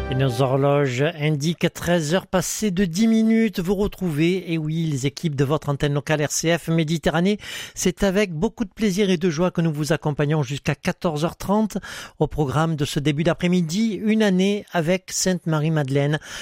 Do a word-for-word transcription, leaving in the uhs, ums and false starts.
Et nos horloges indiquent treize heures passées de dix minutes. Vous retrouvez, et oui, les équipes de votre antenne locale R C F Méditerranée. C'est avec beaucoup de plaisir et de joie que nous vous accompagnons jusqu'à quatorze heures trente au programme de ce début d'après-midi. Une année avec Sainte-Marie-Madeleine.